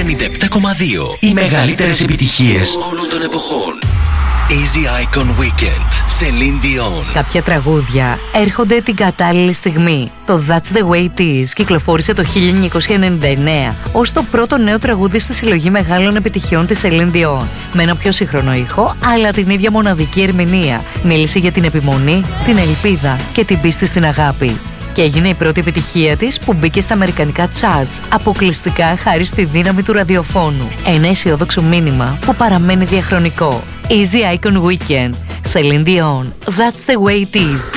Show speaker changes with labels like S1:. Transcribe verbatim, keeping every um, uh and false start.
S1: ενενήντα επτά κόμμα δύο. Οι μεγαλύτερες επιτυχίες όλων των εποχών. Easy Icon Weekend, Celine Dion.
S2: Κάποια τραγούδια έρχονται την κατάλληλη στιγμή. Το That's the Way It Is κυκλοφόρησε το χίλια εννιακόσια ενενήντα εννέα ως το πρώτο νέο τραγούδι στη συλλογή μεγάλων επιτυχιών της Celine Dion. Με ένα πιο σύγχρονο ήχο, αλλά την ίδια μοναδική ερμηνεία. Μίλησε για την επιμονή, την ελπίδα και την πίστη στην αγάπη. Και έγινε η πρώτη επιτυχία της που μπήκε στα αμερικανικά charts αποκλειστικά χάρη στη δύναμη του ραδιοφώνου. Ένα αισιόδοξο μήνυμα που παραμένει διαχρονικό. Easy Icon Weekend, Celine Dion, That's the Way It Is.